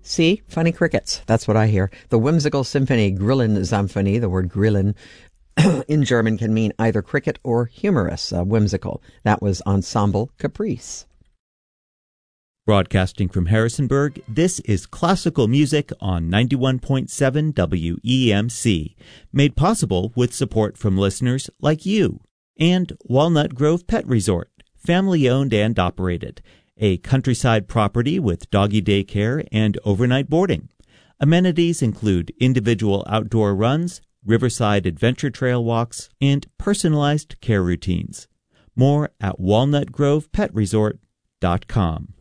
See? Funny crickets. That's what I hear. The whimsical symphony Grillen Symphonie, the word Grillen in German can mean either cricket or humorous, whimsical. That was Ensemble Caprice. Broadcasting from Harrisonburg, this is Classical Music on 91.7 WEMC, made possible with support from listeners like you. And Walnut Grove Pet Resort, family-owned and operated, a countryside property with doggy daycare and overnight boarding. Amenities include individual outdoor runs, riverside adventure trail walks, and personalized care routines. More at walnutgrovePetResort.com.